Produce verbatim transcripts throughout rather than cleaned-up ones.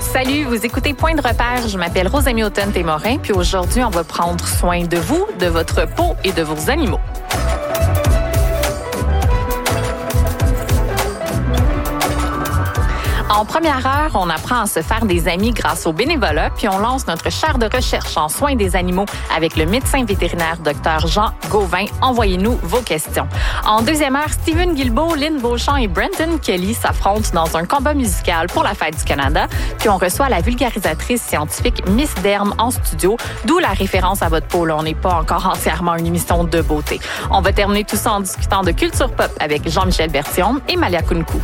Salut, vous écoutez Point de repère. Je m'appelle Rosamie Automne-Témorin, puis aujourd'hui, on va prendre soin de vous, de votre peau et de vos animaux. En première heure, on apprend à se faire des amis grâce au bénévolat, puis on lance notre chaire de recherche en soins des animaux avec le médecin vétérinaire Dr Jean Gauvin. Envoyez-nous vos questions. En deuxième heure, Steven Guilbeault, Lynn Beauchamp et Brenton Kelly s'affrontent dans un combat musical pour la Fête du Canada, puis on reçoit la vulgarisatrice scientifique Miss Derme en studio, d'où la référence à votre peau. Là, on n'est pas encore entièrement une émission de beauté. On va terminer tout ça en discutant de culture pop avec Jean-Michel Berthiaume et Malia Kunku.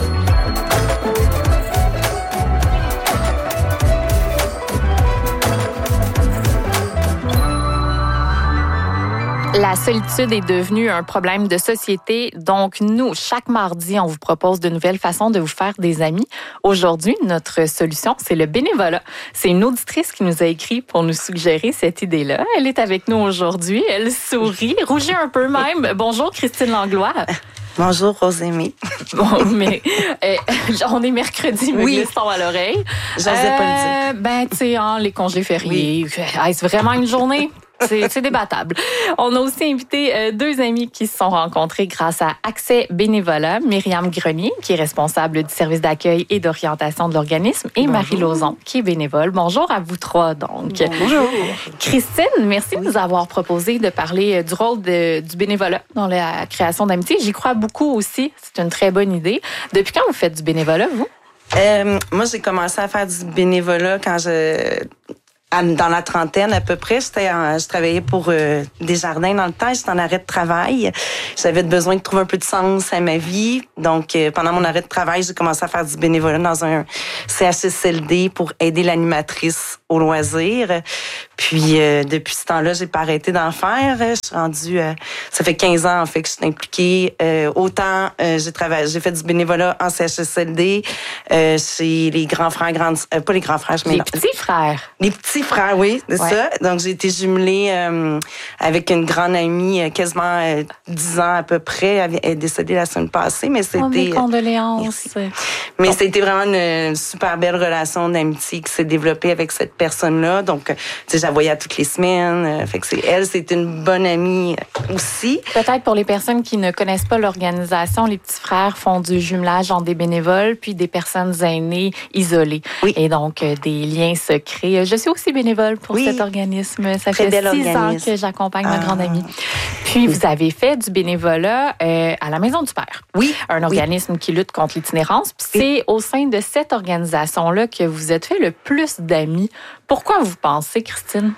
La solitude est devenue un problème de société. Donc, nous, chaque mardi, on vous propose de nouvelles façons de vous faire des amis. Aujourd'hui, notre solution, c'est le bénévolat. C'est une auditrice qui nous a écrit pour nous suggérer cette idée-là. Elle est avec nous aujourd'hui. Elle sourit, rougit un peu même. Bonjour, Christine Langlois. Bonjour, Rosemée. Bon, mais euh, on est mercredi, mais oui. glissons à l'oreille. J'osais euh, pas le dire. Ben, tu sais, hein, les congés fériés, oui. Est-ce vraiment une journée? C'est, c'est débattable. On a aussi invité euh, deux amis qui se sont rencontrés grâce à Accès Bénévolat. Myriam Grenier, qui est responsable du service d'accueil et d'orientation de l'organisme, et Bonjour. Marie Lauzon, qui est bénévole. Bonjour à vous trois, donc. Bonjour. Christine, merci oui. de nous avoir proposé de parler du rôle de, du bénévolat dans la création d'amitié. J'y crois beaucoup aussi. C'est une très bonne idée. Depuis quand vous faites du bénévolat, vous? Euh, moi, j'ai commencé à faire du bénévolat quand je... Dans la trentaine à peu près, j'étais en, je travaillais pour euh, Desjardins dans le temps. J'étais en arrêt de travail. J'avais besoin de trouver un peu de sens à ma vie. Donc, euh, pendant mon arrêt de travail, j'ai commencé à faire du bénévolat dans un C H S L D pour aider l'animatrice au loisir. Puis, euh, depuis ce temps-là, j'ai pas arrêté d'en faire. Je suis rendue... Euh, ça fait quinze ans, en fait, que je suis impliquée. Euh, autant, euh, j'ai travaillé, j'ai fait du bénévolat en C H S L D, euh, chez les grands frères, grandes... Euh, pas les grands frères, je Les non. petits frères. Les petits frères, oui, c'est ouais. ça. Donc, j'ai été jumelée euh, avec une grande amie, euh, quasiment euh, dix ans à peu près. Elle est décédée la semaine passée, mais c'était... Oh, mes condoléances. Merci. Mais bon. C'était vraiment une super belle relation d'amitié qui s'est développée avec cette personne-là. Donc, tu sais, je la voyais toutes les semaines. Fait que c'est elle, c'est une bonne amie aussi. Peut-être pour les personnes qui ne connaissent pas l'organisation, les petits frères font du jumelage entre des bénévoles puis des personnes aînées isolées. Oui. Et donc, euh, des liens se créent. Je suis aussi bénévole pour oui. cet organisme. Ça Très fait six ans que j'accompagne ah. ma grande amie. Puis, vous avez fait du bénévolat euh, à la Maison du Père. Oui. Un organisme oui. qui lutte contre l'itinérance. Puis, c'est oui. au sein de cette organisation-là que vous êtes fait le plus d'amis. Pourquoi vous pensez, Christine?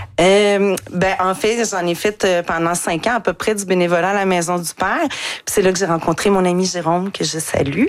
Euh, ben, en fait, j'en ai fait euh, pendant cinq ans à peu près du bénévolat à la Maison du Père. Puis c'est là que j'ai rencontré mon ami Jérôme, que je salue,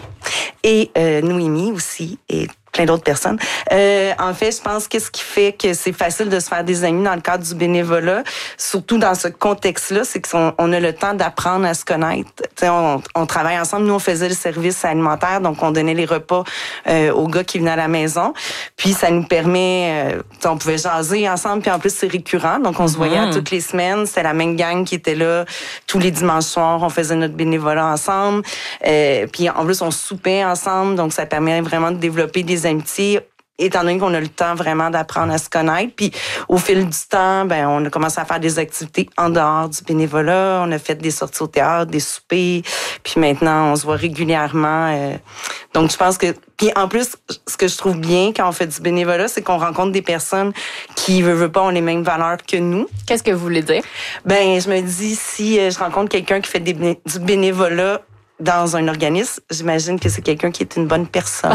et euh, Noémie aussi, et plein d'autres personnes. Euh, en fait, je pense que ce qui fait que c'est facile de se faire des amis dans le cadre du bénévolat, surtout dans ce contexte-là, c'est qu'on on a le temps d'apprendre à se connaître. T'sais, on, on travaille ensemble. Nous, on faisait le service alimentaire, donc on donnait les repas euh, aux gars qui venaient à la maison. Puis ça nous permet, euh, on pouvait jaser ensemble. Puis en plus, c'est récurrent, donc on se voyait mmh. toutes les semaines. C'était la même gang qui était là tous les dimanches soirs. On faisait notre bénévolat ensemble. Euh, puis en plus, on soupait ensemble, donc ça permet vraiment de développer des amitiés, étant donné qu'on a le temps vraiment d'apprendre à se connaître. Puis au fil du temps, ben on a commencé à faire des activités en dehors du bénévolat. On a fait des sorties au théâtre, des soupers. Puis maintenant, on se voit régulièrement. Euh, donc je pense que... Puis en plus, ce que je trouve bien quand on fait du bénévolat, c'est qu'on rencontre des personnes qui, veut, veut pas, ont les mêmes valeurs que nous. Qu'est-ce que vous voulez dire? Ben je me dis, si je rencontre quelqu'un qui fait des, du bénévolat dans un organisme, j'imagine que c'est quelqu'un qui est une bonne personne.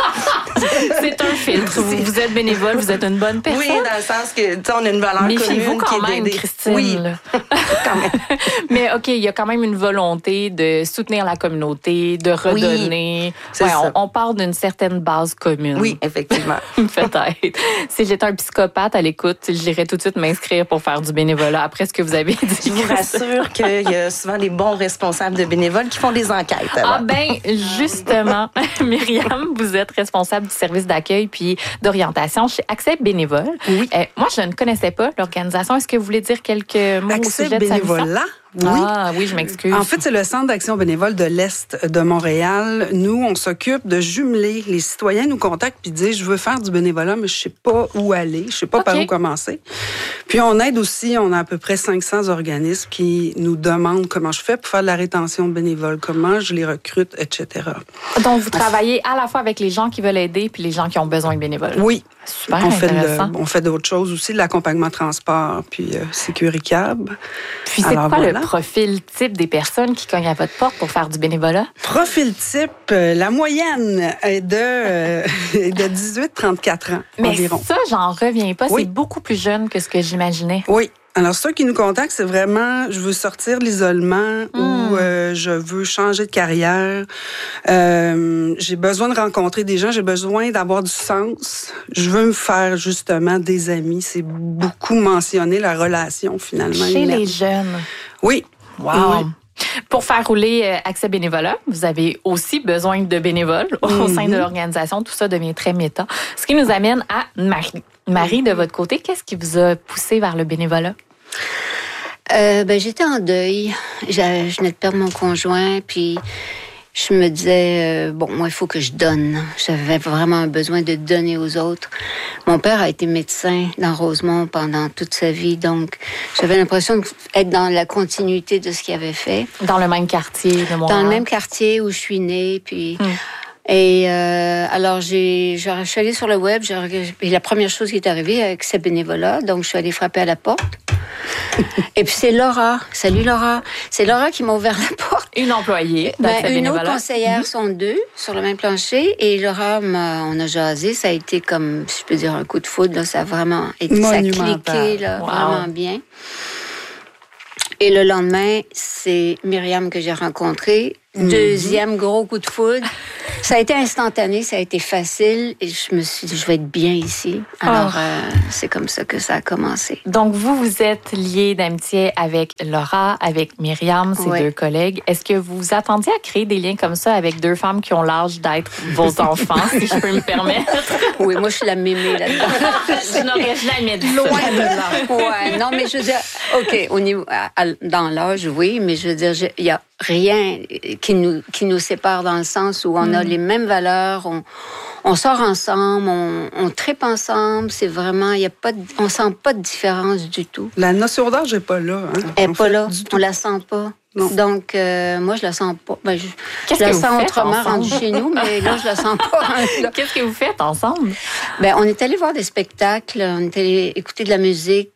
C'est un filtre. Vous, vous êtes bénévole, vous êtes une bonne personne. Oui, dans le sens que, tu sais, on a une valeur commune. Méfiez-vous quand qui même, est Christine. Oui, quand même. Mais OK, il y a quand même une volonté de soutenir la communauté, de redonner. Oui, c'est ouais, ça. On, on part d'une certaine base commune. Oui, effectivement. Peut-être. Si j'étais un psychopathe à l'écoute, j'irais tout de suite m'inscrire pour faire du bénévolat après ce que vous avez dit. Je vous rassure qu'il y a souvent des bons responsables de bénévoles qui font des enquêtes. Alors. Ah ben, justement, Myriam, vous êtes responsable du service d'accueil puis d'orientation chez Accès Bénévole. Oui. Euh, moi, je ne connaissais pas l'organisation. Est-ce que vous voulez dire quelques mots Accès au sujet Bénévolat? de sa mission? Oui. Ah oui, je m'excuse. En fait, c'est le Centre d'action bénévole de l'Est de Montréal. Nous, on s'occupe de jumeler. Les citoyens nous contactent puis disent, je veux faire du bénévolat, mais je sais pas où aller, je sais pas okay. par où commencer. Puis on aide aussi, on a à peu près cinq cents organismes qui nous demandent comment je fais pour faire de la rétention de bénévoles, comment je les recrute, et cetera. Donc, vous travaillez à la fois avec les gens qui veulent aider puis les gens qui ont besoin de bénévoles. Oui. Super on fait intéressant. Le, on fait d'autres choses aussi, de l'accompagnement transport, puis euh, Sécuricab. Puis c'est Alors, quoi voilà. le profil type des personnes qui cognent à votre porte pour faire du bénévolat? Profil type, euh, la moyenne est de, euh, de dix-huit à trente-quatre ans Mais environ. Ça, j'en reviens pas. Oui. C'est beaucoup plus jeune que ce que j'imaginais. Oui. Alors, ceux qui nous contactent, c'est vraiment, je veux sortir de l'isolement mmh. ou euh, je veux changer de carrière. Euh, j'ai besoin de rencontrer des gens, j'ai besoin d'avoir du sens. Je veux me faire justement des amis. C'est beaucoup mentionné, la relation finalement. Chez humaine. Les jeunes. Oui. Wow. Oui. Pour faire rouler Accès Bénévolat, vous avez aussi besoin de bénévoles mm-hmm. au sein de l'organisation. Tout ça devient très méta. Ce qui nous amène à Marie. Marie, de votre côté, qu'est-ce qui vous a poussé vers le bénévolat? Euh, ben, j'étais en deuil. Je venais de perdre mon conjoint, puis je me disais, euh, bon, moi, il faut que je donne. J'avais vraiment un besoin de donner aux autres. Mon père a été médecin dans Rosemont pendant toute sa vie, donc j'avais l'impression d'être dans la continuité de ce qu'il avait fait. Dans le même quartier de Montréal. Dans le même quartier où je suis née, puis... Hum. Et euh, alors, j'ai, je suis allée sur le web, j'ai, et la première chose qui est arrivée avec ce bénévolat, donc je suis allée frapper à la porte. Et puis c'est Laura. Salut Laura. C'est Laura qui m'a ouvert la porte. Une employée ben, Une autre conseillère, mm-hmm. sont deux sur le même plancher. Et Laura, m'a, on a jasé. Ça a été comme, si je peux dire, un coup de foudre. Là, ça a vraiment été, ça a cliqué là, wow. vraiment bien. Et le lendemain, c'est Myriam que j'ai rencontrée. Mm-hmm. Deuxième gros coup de foudre. Ça a été instantané, ça a été facile et je me suis dit, je vais être bien ici. Alors, oh. euh, c'est comme ça que ça a commencé. Donc, vous, vous êtes liés d'amitié avec Laura, avec Myriam, ses ouais. deux collègues. Est-ce que vous vous attendiez à créer des liens comme ça avec deux femmes qui ont l'âge d'être vos enfants, si je peux me permettre? Oui, moi, je suis la mémée là-dedans. Je n'aurais jamais dit ça. Loin de là. Ouais, non, mais je veux dire, OK, au niveau, dans l'âge, oui, mais je veux dire, il y a rien qui nous, qui nous sépare dans le sens où on mm. a les mêmes valeurs, on, on sort ensemble, on, on tripe ensemble, c'est vraiment, il y a pas de, on sent pas de différence du tout. La notion d'âge n'est pas là. Hein? Elle n'est pas là, on la sent pas. Non. Donc, euh, moi, je la sens pas. Ben, je, je la sens autrement rendue chez nous, mais là, je la sens pas. Qu'est-ce que vous faites ensemble? Ben, on est allé voir des spectacles, on est allé écouter de la musique,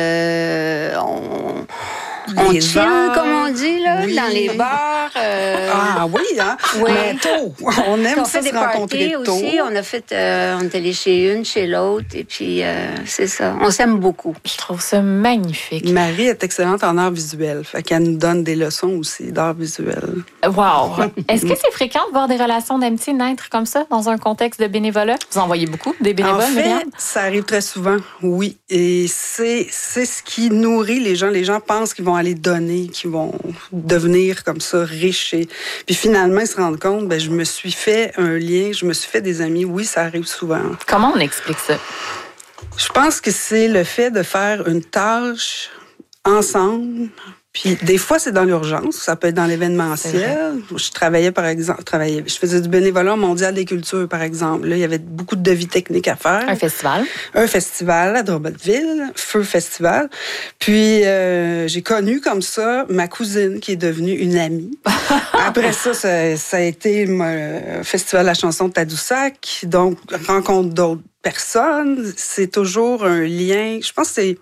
euh, on... On les chill, bars, comme on dit, là, oui. dans les bars. Euh... Ah oui, hein? Oui. Mais tôt. On aime on ça fait se des rencontrer parties tôt. Aussi. On a fait, euh, on est allé chez une, chez l'autre, et puis euh, c'est ça. On s'aime beaucoup. Je trouve ça magnifique. Marie est excellente en art visuel, fait qu'elle nous donne des leçons aussi d'art visuel. Wow! Est-ce que c'est fréquent de voir des relations d'amitié naître comme ça dans un contexte de bénévolat? Vous en voyez beaucoup, des bénévoles, En fait, Myriam? ça arrive très souvent, oui. Et c'est, c'est ce qui nourrit les gens. Les gens pensent qu'ils vont aller donner, qui vont devenir comme ça riches. Et... Puis finalement, ils se rendent compte, ben, je me suis fait un lien, je me suis fait des amis. Oui, ça arrive souvent. Comment on explique ça? Je pense que c'est le fait de faire une tâche ensemble. Puis des fois, c'est dans l'urgence, ça peut être dans l'événementiel. Je travaillais, par exemple, je, travaillais, je faisais du bénévolat mondial des cultures, par exemple. Là, il y avait beaucoup de devis techniques à faire. Un festival. Un festival à Drummondville, Feu Festival. Puis euh, j'ai connu comme ça ma cousine qui est devenue une amie. Après ça, ça, ça a été le Festival de la chanson de Tadoussac. Donc, rencontre d'autres personnes. C'est toujours un lien. Je pense que c'est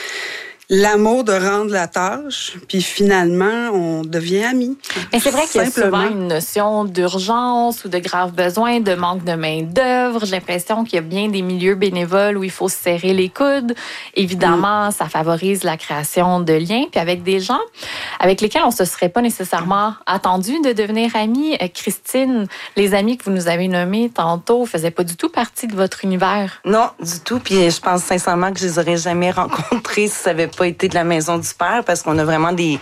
l'amour de rendre la tâche, puis finalement, on devient amis. Mais c'est vrai qu'il y a souvent une notion d'urgence ou de grave besoin, de manque de main-d'œuvre. J'ai l'impression qu'il y a bien des milieux bénévoles où il faut se serrer les coudes. Évidemment, mm. ça favorise la création de liens, puis avec des gens avec lesquels on ne se serait pas nécessairement attendu de devenir amis. Christine, les amis que vous nous avez nommés tantôt ne faisaient pas du tout partie de votre univers. Non, du tout. Puis je pense sincèrement que je les aurais jamais rencontrés si ça avait pas été de la Maison du Père, parce qu'on a vraiment des...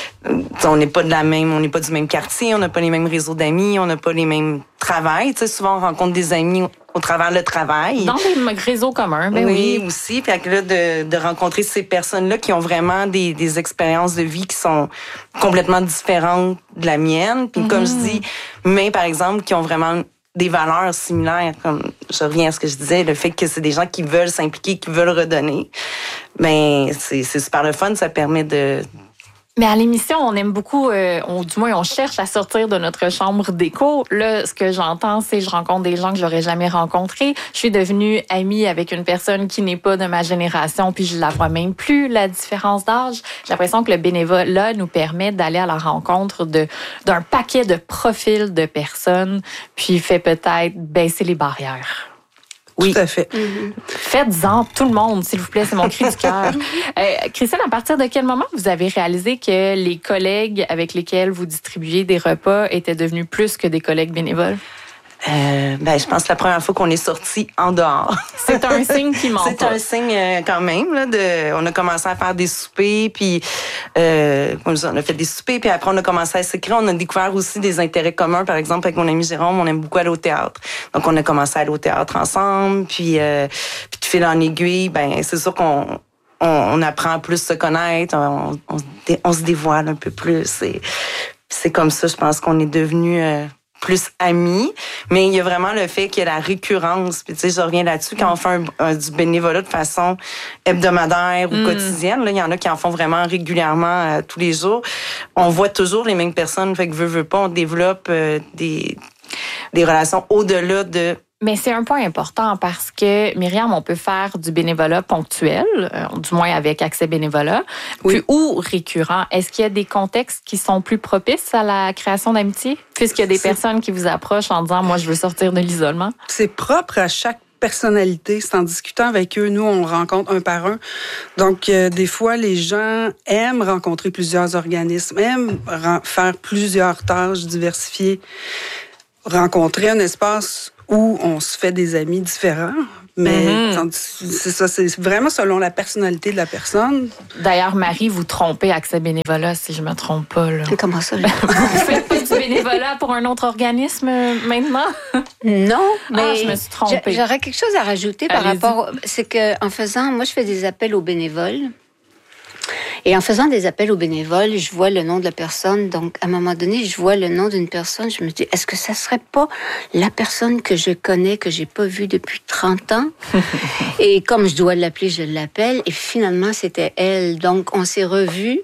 On n'est pas de la même, on n'est pas du même quartier, on n'a pas les mêmes réseaux d'amis, on n'a pas les mêmes travails. Tu sais, souvent, on rencontre des amis au travers le travail. Dans des réseaux communs, ben oui. Oui, aussi. Fait que là, de, de rencontrer ces personnes-là qui ont vraiment des, des expériences de vie qui sont complètement différentes de la mienne. Puis mm-hmm. comme je dis, mais par exemple, qui ont vraiment des valeurs similaires, comme je reviens à ce que je disais, le fait que c'est des gens qui veulent s'impliquer, qui veulent redonner, ben c'est, c'est super le fun, ça permet de... Mais à l'émission, on aime beaucoup, euh, on, du moins on cherche à sortir de notre chambre d'écho. Là, ce que j'entends, c'est je rencontre des gens que j'aurais jamais rencontrés. Je suis devenue amie avec une personne qui n'est pas de ma génération, puis je la vois même plus, la différence d'âge. J'ai l'impression que le bénévolat nous permet d'aller à la rencontre de d'un paquet de profils de personnes, puis fait peut-être baisser les barrières. Oui. Tout à fait. Mm-hmm. Faites-en tout le monde, s'il vous plaît, c'est mon cri du cœur. Euh, Christine, à partir de quel moment vous avez réalisé que les collègues avec lesquels vous distribuiez des repas étaient devenus plus que des collègues bénévoles? Euh, ben, je pense que la première fois qu'on est sorti en dehors. C'est un signe qui ment C'est pas. un signe euh, quand même. Là, de, on a commencé à faire des soupers, puis euh, on a fait des soupers, puis après on a commencé à s'écrire. On a découvert aussi des intérêts communs. Par exemple, avec mon ami Jérôme, on aime beaucoup aller au théâtre. Donc on a commencé à aller au théâtre ensemble, puis, euh, puis de fil en aiguille, ben c'est sûr qu'on on, on apprend à plus se connaître, on, on, on se dévoile un peu plus. Et c'est comme ça, je pense qu'on est devenus... Euh, plus amis, mais il y a vraiment le fait qu'il y a la récurrence. Puis tu sais, je reviens là-dessus, quand on fait un, un, du bénévolat de façon hebdomadaire ou mm. quotidienne, là, il y en a qui en font vraiment régulièrement euh, tous les jours. On voit toujours les mêmes personnes, fait que veut, veut pas, on développe euh, des, des relations au-delà de... Mais c'est un point important parce que, Myriam, on peut faire du bénévolat ponctuel, euh, du moins avec accès bénévolat, oui. puis, ou récurrent. Est-ce qu'il y a des contextes qui sont plus propices à la création d'amitié? Puisqu'il y a des c'est... personnes qui vous approchent en disant « Moi, je veux sortir de l'isolement ». C'est propre à chaque personnalité. C'est en discutant avec eux, nous, on rencontre un par un. Donc, euh, des fois, les gens aiment rencontrer plusieurs organismes, aiment ren- faire plusieurs tâches diversifiées, rencontrer un espace où on se fait des amis différents, mais mm-hmm. c'est ça, c'est vraiment selon la personnalité de la personne. D'ailleurs, Marie, vous trompez Accès bénévolat, si je me trompe pas. Là. Comment ça? Vous faites pas du bénévolat pour un autre organisme maintenant? Non, mais ah, je me suis trompée. J'aurais quelque chose à rajouter par Allez-y. rapport... C'est qu'en faisant... Moi, je fais des appels aux bénévoles. Et en faisant des appels aux bénévoles, je vois le nom de la personne. Donc, à un moment donné, je vois le nom d'une personne. Je me dis, est-ce que ça serait pas la personne que je connais, que j'ai pas vue depuis trente ans? Et comme je dois l'appeler, je l'appelle. Et finalement, c'était elle. Donc, on s'est revus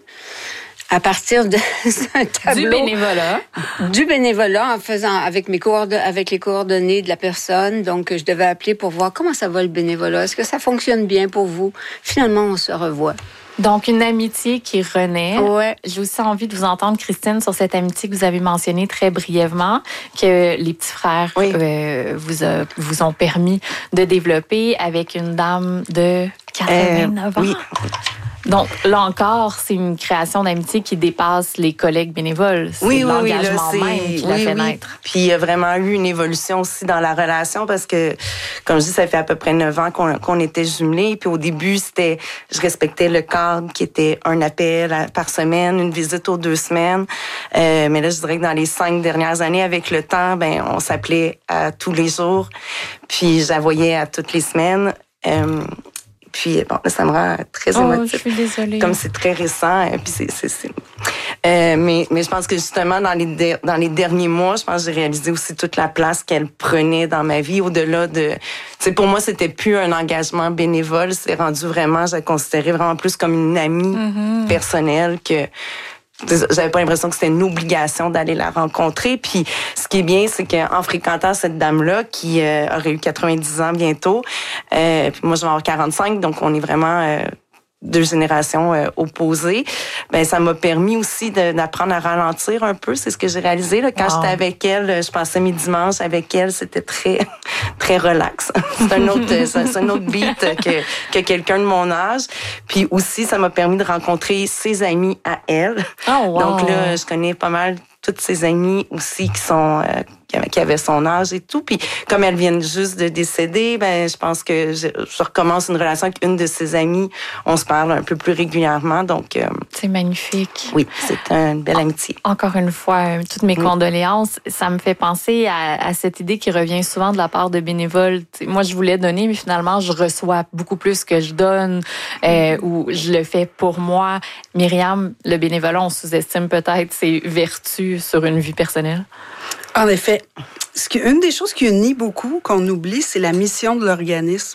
à partir de un tableau. Du bénévolat. Du bénévolat, en faisant avec mes coordonnées, avec les coordonnées de la personne. Donc, je devais appeler pour voir comment ça va le bénévolat. Est-ce que ça fonctionne bien pour vous? Finalement, on se revoit. Donc, une amitié qui renaît. Ouais. J'ai aussi envie de vous entendre, Christine, sur cette amitié que vous avez mentionnée très brièvement, que les petits frères oui. euh, vous, a, vous ont permis de développer avec une dame de quatre-vingt-neuf euh, ans. Oui. Donc, là encore, c'est une création d'amitié qui dépasse les collègues bénévoles. C'est oui, l'engagement oui, là, même qui oui, l'a fait oui. naître. Puis, il y a vraiment eu une évolution aussi dans la relation parce que, comme je dis, ça fait à peu près neuf ans qu'on, qu'on était jumelés. Puis, au début, c'était, je respectais le cadre qui était un appel par semaine, une visite aux deux semaines. Euh, mais là, je dirais que dans les cinq dernières années, avec le temps, ben, on s'appelait à tous les jours. Puis, je la voyais à toutes les semaines. Euh, Puis, bon, là, ça me rend très émotive. Oh, je suis désolée. Comme c'est très récent. Puis c'est, c'est, c'est... Euh, mais, mais je pense que justement, dans les, de, dans les derniers mois, je pense que j'ai réalisé aussi toute la place qu'elle prenait dans ma vie, au-delà de... Tu sais, pour moi, c'était plus un engagement bénévole. C'est rendu vraiment, je la considérais vraiment plus comme une amie mm-hmm. personnelle que... J'avais pas l'impression que c'était une obligation d'aller la rencontrer. Puis, ce qui est bien, c'est qu'en fréquentant cette dame-là, qui euh, aurait eu quatre-vingt-dix ans bientôt, euh, puis moi, je vais avoir quarante-cinq, donc on est vraiment euh, deux générations euh, opposées. Ben, ça m'a permis aussi de, d'apprendre à ralentir un peu. C'est ce que j'ai réalisé là. Quand wow. j'étais avec elle, je passais mes dimanches avec elle, c'était très, très relax. C'est un autre, c'est un autre beat que, que quelqu'un de mon âge. Puis aussi, ça m'a permis de rencontrer ses amis à elle. Oh, wow. Donc là, je connais pas mal toutes ses amies aussi qui sont euh, qui avait son âge et tout. Puis comme elles viennent juste de décéder, ben je pense que je, je recommence une relation avec une de ses amies. On se parle un peu plus régulièrement, donc... Euh, c'est magnifique. Oui, c'est une belle amitié. Encore une fois, toutes mes oui. condoléances. Ça me fait penser à, à cette idée qui revient souvent de la part de bénévoles. T'sais, moi, je voulais donner, mais finalement, je reçois beaucoup plus que je donne euh, ou je le fais pour moi. Myriam, le bénévolat, on sous-estime peut-être ses vertus sur une vie personnelle. En effet. Ce qui, une des choses qui unit beaucoup, qu'on oublie, c'est la mission de l'organisme.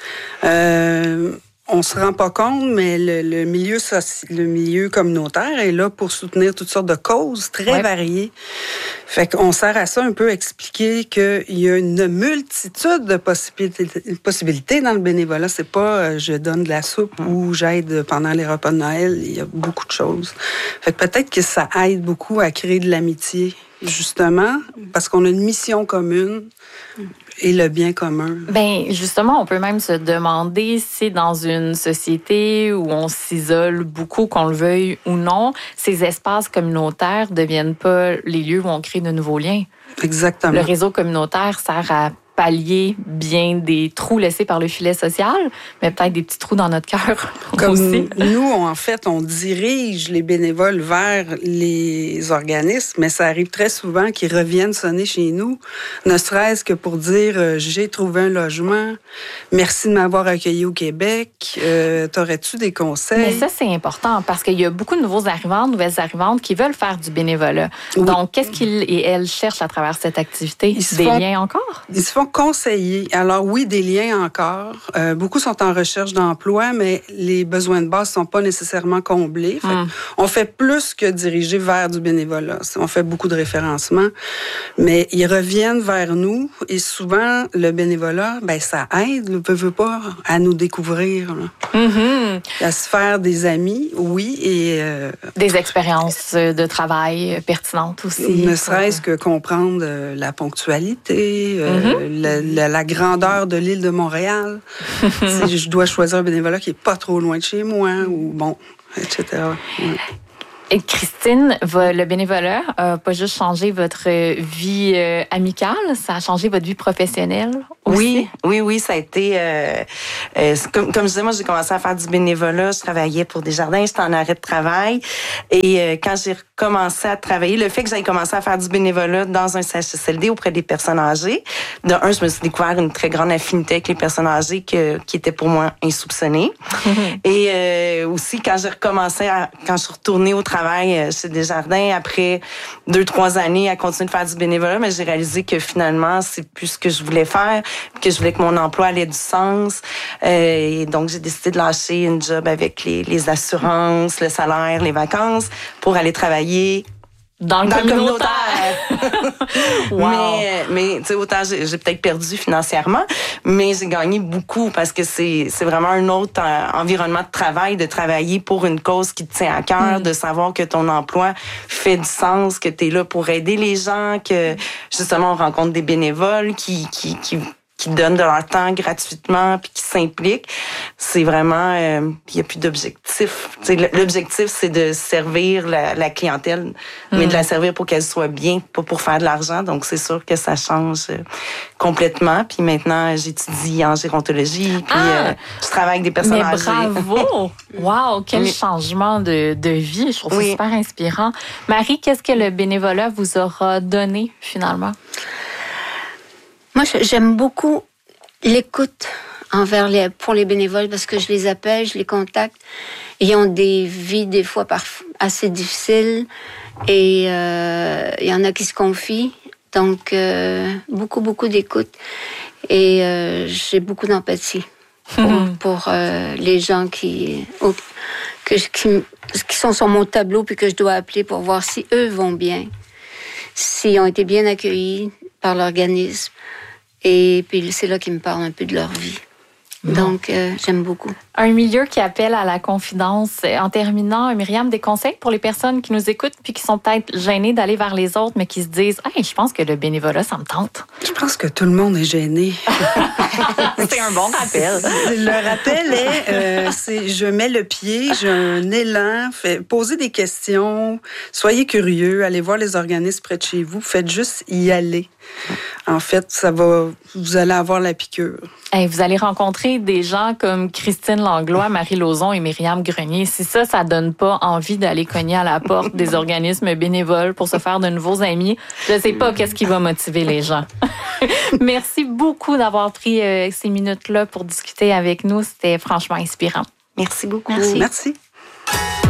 Euh, on se rend pas compte, mais le, le, milieu soci, le milieu communautaire est là pour soutenir toutes sortes de causes très ouais. variées. Fait qu'on sert à ça un peu expliquer qu'il y a une multitude de possibilités, possibilités dans le bénévolat. C'est pas euh, je donne de la soupe mmh. ou j'aide pendant les repas de Noël. Il y a beaucoup de choses. Fait que peut-être que ça aide beaucoup à créer de l'amitié. Justement, parce qu'on a une mission commune et le bien commun. Ben justement, on peut même se demander si dans une société où on s'isole beaucoup, qu'on le veuille ou non, ces espaces communautaires deviennent pas les lieux où on crée de nouveaux liens. Exactement. Le réseau communautaire sert à pallier bien des trous laissés par le filet social, mais peut-être des petits trous dans notre cœur Comme aussi. Nous, on, en fait, on dirige les bénévoles vers les organismes, mais ça arrive très souvent qu'ils reviennent sonner chez nous, ne serait-ce que pour dire euh, « j'ai trouvé un logement, merci de m'avoir accueilli au Québec, euh, t'aurais-tu des conseils? » Mais ça, c'est important parce qu'il y a beaucoup de nouveaux arrivants, de nouvelles arrivantes qui veulent faire du bénévolat. Oui. Donc, qu'est-ce qu'ils et elles cherchent à travers cette activité? Ils des font, liens encore? Ils se font conseiller. Alors oui, des liens encore. Euh, beaucoup sont en recherche d'emploi, mais les besoins de base ne sont pas nécessairement comblés. Fait hum. On fait plus que diriger vers du bénévolat. On fait beaucoup de référencement, mais ils reviennent vers nous et souvent, le bénévolat, ben ça aide, ne veut, veut pas, à nous découvrir. Mm-hmm. À se faire des amis, oui, et... Euh, des expériences de travail pertinentes aussi. Ne serait-ce que comprendre la ponctualité, euh, mm-hmm. La, la, la grandeur de l'île de Montréal. Si je dois choisir un bénévolat qui n'est pas trop loin de chez moi, ou bon, et cetera. Ouais. Et Christine, le bénévolat n'a pas juste changé votre vie euh, amicale, ça a changé votre vie professionnelle aussi? Oui, oui, oui, ça a été... Euh, euh, comme, comme je disais, moi, j'ai commencé à faire du bénévolat. Je travaillais pour Desjardins, j'étais en arrêt de travail. Et euh, quand j'ai recommencé à travailler, le fait que j'aille commencer à faire du bénévolat dans un C H S L D auprès des personnes âgées, de un, je me suis découvert une très grande affinité avec les personnes âgées que, qui étaient pour moi insoupçonnées. Et euh, aussi, quand j'ai recommencé, à, quand je suis retournée au travail, chez Desjardins, après deux, trois années à continuer de faire du bénévolat, mais j'ai réalisé que finalement, c'est plus ce que je voulais faire, que je voulais que mon emploi ait du sens. Euh, et donc, j'ai décidé de lâcher une job avec les, les assurances, le salaire, les vacances, pour aller travailler Dans le Dans communautaire. communautaire. Wow. Mais, mais tu sais, autant j'ai, j'ai peut-être perdu financièrement, mais j'ai gagné beaucoup parce que c'est, c'est vraiment un autre euh, environnement de travail, de travailler pour une cause qui te tient à cœur, mm. de savoir que ton emploi fait du sens, que tu es là pour aider les gens, que justement on rencontre des bénévoles qui, qui, qui qui donnent de leur temps gratuitement puis qui s'impliquent. C'est vraiment... Il euh, n'y a plus d'objectif. T'sais, l'objectif, c'est de servir la, la clientèle, mm. mais de la servir pour qu'elle soit bien, pas pour faire de l'argent. Donc, c'est sûr que ça change euh, complètement. Puis maintenant, j'étudie en gérontologie, puis ah, euh, je travaille avec des personnes mais âgées. Bravo! Wow! Quel oui. changement de, de vie. Je trouve oui. ça super inspirant. Marie, qu'est-ce que le bénévolat vous aura donné, finalement? Moi, j'aime beaucoup l'écoute envers les, pour les bénévoles parce que je les appelle, je les contacte. Ils ont des vies, des fois, parfois assez difficiles et euh, il y en a qui se confient. Donc, euh, beaucoup, beaucoup d'écoute. Et euh, j'ai beaucoup d'empathie pour, mmh. pour euh, les gens qui, oh, que, qui, qui sont sur mon tableau puis que je dois appeler pour voir si eux vont bien, s'ils ont été bien accueillis par l'organisme. Et puis c'est là qu'ils me parlent un peu de leur vie. Donc, euh, j'aime beaucoup. Un milieu qui appelle à la confidence. En terminant, Myriam, des conseils pour les personnes qui nous écoutent puis qui sont peut-être gênées d'aller vers les autres, mais qui se disent « Hey, je pense que le bénévolat, ça me tente. » Je pense que tout le monde est gêné. C'est un bon rappel. Le rappel est, euh, c'est je mets le pied, j'ai un élan, fait, posez des questions, soyez curieux, allez voir les organismes près de chez vous, faites juste y aller. En fait, ça va, vous allez avoir la piqûre. Hey, vous allez rencontrer des gens comme Christine Langlois, Marie Lauzon et Myriam Grenier. Si ça, ça donne pas envie d'aller cogner à la porte des organismes bénévoles pour se faire de nouveaux amis, je sais pas qu'est-ce qui va motiver les gens. Merci beaucoup d'avoir pris euh, ces minutes-là pour discuter avec nous. C'était franchement inspirant. Merci beaucoup. Merci. Merci.